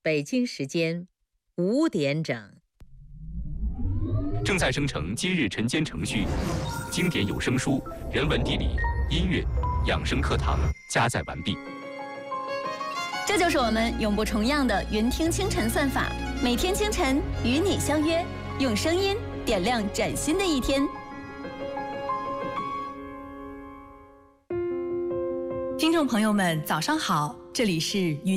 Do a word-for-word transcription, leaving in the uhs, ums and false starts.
北京时间五点整。 正在生成今日晨间程序，经典有声书、人文地理、音乐、养生课堂加载完毕。 这就是我们永不重样的云听清晨算法，每天清晨与你相约，用声音点亮崭新的一天。 听众朋友们，早上好，这里是云